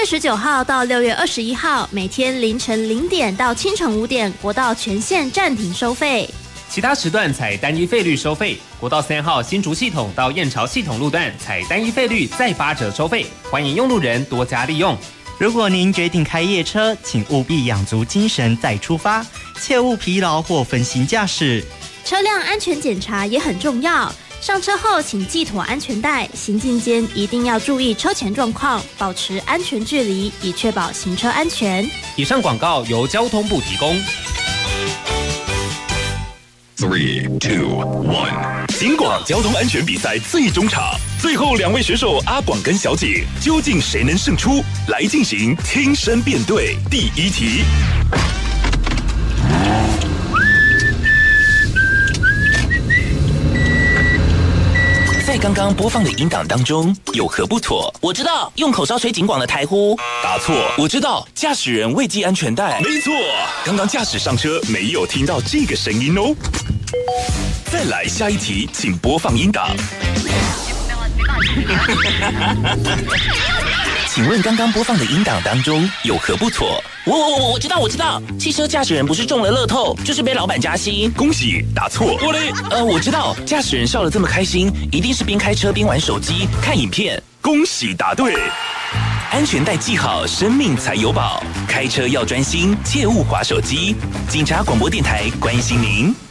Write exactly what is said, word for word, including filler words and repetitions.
十九号到六月二十一号，每天凌晨零点到清晨五点，国道全线暂停收费。 其他时段采单一费率收费。国道三号新竹系统到燕巢系统路段采单一费率再八折收费，欢迎用路人多加利用。 如果您决定开夜车，请务必养足精神再出发，切勿疲劳或分心驾驶。 车辆安全检查也很重要，上车后请系妥安全带，行进间一定要注意车前状况，保持安全距离，以确保行车安全。 以上广告由交通部提供。 Three, two, one。警广交通安全比赛最终场，最后两位选手阿广跟小姐，究竟谁能胜出？来进行听声辨对。第一题。 在刚刚播放的音档当中，有何不妥？我知道，用口哨吹警广的台呼。 答错。 我知道，驾驶人未系安全带。 没错，刚刚驾驶上车没有听到这个声音哦。再来下一题，请播放音档。 请问刚刚播放的音档当中有何不妥？我我我我知道我知道，汽车驾驶人不是中了乐透，就是被老板加薪。 恭喜，答错。 我嘞，呃，我知道，驾驶人笑得这么开心，一定是边开车边玩手机看影片。 恭喜答对。 安全带系好，生命才有保。开车要专心，切勿滑手机。警察广播电台关心您。